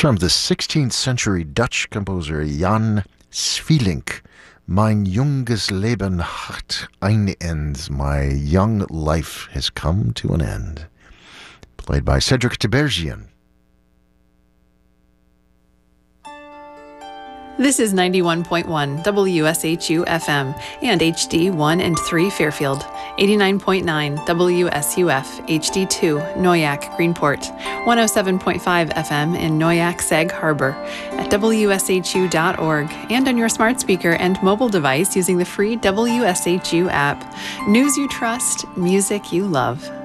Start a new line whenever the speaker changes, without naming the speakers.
from the 16th century Dutch composer Jan Sweelinck. Mein junges Leben hat ein Ende. My young life has come to an end. Played by Cedric Tiberghien.
This is 91.1 WSHU FM and HD 1 and 3 Fairfield, 89.9 WSUF HD2 Noyak Greenport, 107.5 FM in Noyak Sag Harbor, at WSHU.org, and on your smart speaker and mobile device using the free WSHU app. News you trust, music you love.